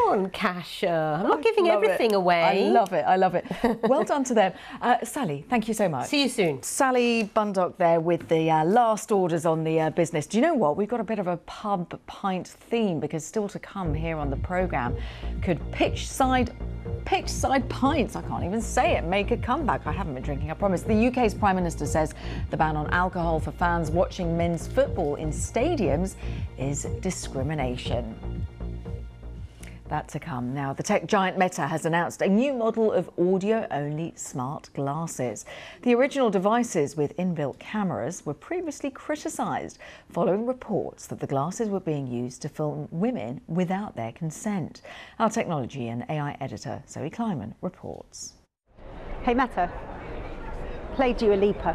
on, Kasia. I'm not giving everything away. I love it. I love it. Well done to them. Sally, thank you so much. See you soon. Sally Bundock there with the last orders on the business. Do you know what? We've got a bit of a pub pint theme because still to come here on the programme. Could pitch side pints, I can't even say it, make a comeback? I haven't been drinking, I promise. The UK's Prime Minister says the ban on alcohol for fans watching men's football in stadiums is discrimination. That to come. Now, the tech giant Meta has announced a new model of audio-only smart glasses. The original devices with inbuilt cameras were previously criticised following reports that the glasses were being used to film women without their consent. Our technology and AI editor, Zoe Kleiman, reports. Hey Meta, play Dua Lipa.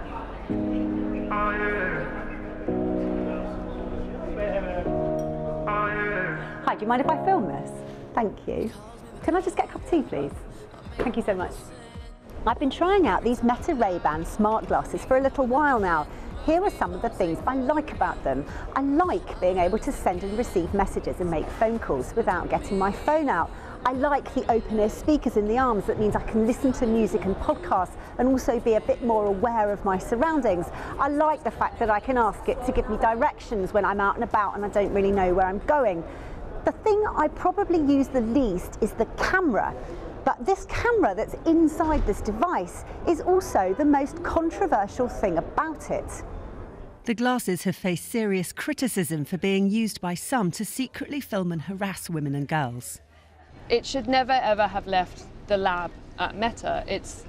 Hi, do you mind if I film this? Thank you. Can I just get a cup of tea, please? Thank you so much. I've been trying out these Meta Ray-Ban smart glasses for a little while now. Here are some of the things I like about them. I like being able to send and receive messages and make phone calls without getting my phone out. I like the open-ear speakers in the arms. That means I can listen to music and podcasts and also be a bit more aware of my surroundings. I like the fact that I can ask it to give me directions when I'm out and about and I don't really know where I'm going. The thing I probably use the least is the camera. But this camera that's inside this device is also the most controversial thing about it. The glasses have faced serious criticism for being used by some to secretly film and harass women and girls. It should never ever have left the lab at Meta. It's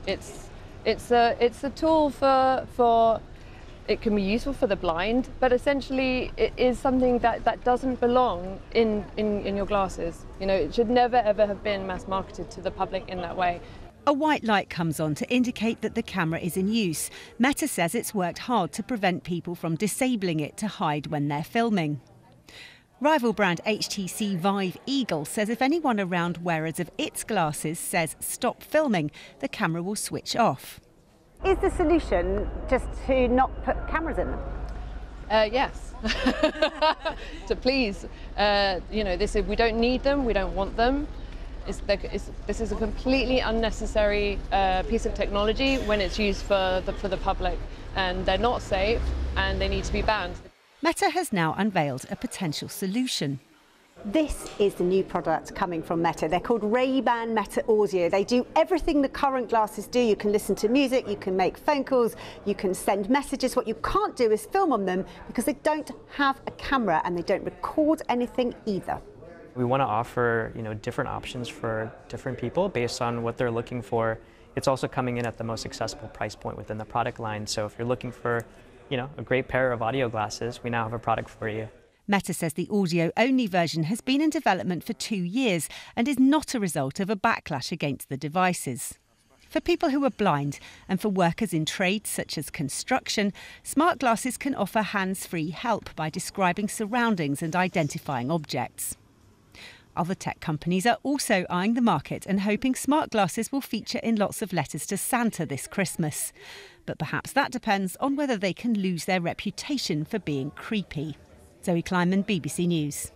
a tool for it can be useful for the blind, but essentially it is something that doesn't belong in your glasses. You know, it should never ever have been mass marketed to the public in that way. A white light comes on to indicate that the camera is in use. Meta says it's worked hard to prevent people from disabling it to hide when they're filming. Rival brand HTC Vive Eagle says if anyone around wearers of its glasses says stop filming, the camera will switch off. Is the solution just to not put cameras in them? Yes. To please, we don't need them, we don't want them. This is a completely unnecessary piece of technology when it's used for the public, and they're not safe and they need to be banned. Meta has now unveiled a potential solution. This is the new product coming from Meta. They're called Ray-Ban Meta Audio. They do everything the current glasses do. You can listen to music, you can make phone calls, you can send messages. What you can't do is film on them because they don't have a camera and they don't record anything either. We want to offer, different options for different people based on what they're looking for. It's also coming in at the most accessible price point within the product line. So if you're looking for, a great pair of audio glasses, we now have a product for you. Meta says the audio-only version has been in development for 2 years and is not a result of a backlash against the devices. For people who are blind and for workers in trades such as construction, smart glasses can offer hands-free help by describing surroundings and identifying objects. Other tech companies are also eyeing the market and hoping smart glasses will feature in lots of letters to Santa this Christmas. But perhaps that depends on whether they can lose their reputation for being creepy. Zoe Kleiman, BBC News.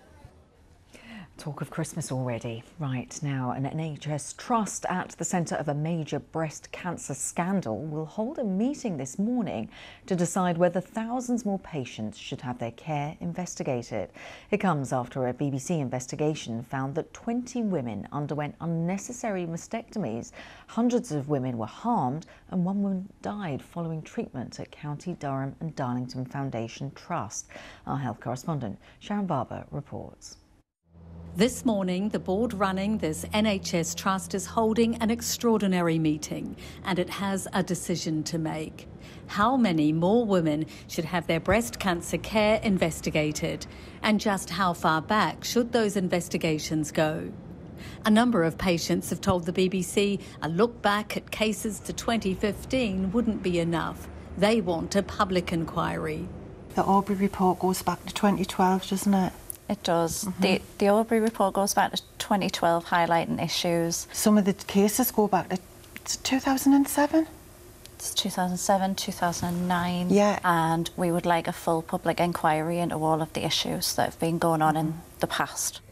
Talk of Christmas already. Right now, an NHS trust at the centre of a major breast cancer scandal will hold a meeting this morning to decide whether thousands more patients should have their care investigated. It comes after a BBC investigation found that 20 women underwent unnecessary mastectomies. Hundreds of women were harmed and one woman died following treatment at County Durham and Darlington Foundation Trust. Our health correspondent Sharon Barber reports. This morning, the board running this NHS trust is holding an extraordinary meeting, and it has a decision to make. How many more women should have their breast cancer care investigated, and just how far back should those investigations go? A number of patients have told the BBC a look back at cases to 2015 wouldn't be enough. They want a public inquiry. The Aubrey report goes back to 2012, doesn't it? It does. The Aubrey report goes back to 2012, highlighting issues. Some of the cases go back to 2007? It's 2007, 2009. Yeah. And we would like a full public inquiry into all of the issues that have been going on in the past.